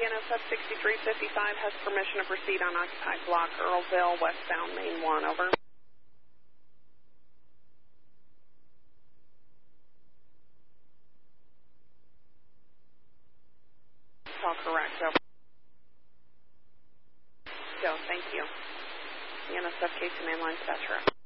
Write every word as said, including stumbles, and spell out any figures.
N S F sixty-three fifty-five has permission to proceed on occupied block, Earlville, westbound Main one, over. It's all correct, over. Go, thank you. E N S F K two mainline, Spectra.